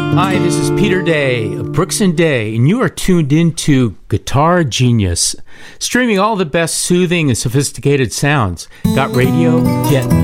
Hi, this is Peter Day of Brooks and Day, and you are tuned into Guitar Genius, streaming all the best soothing and sophisticated sounds. Got radio? Get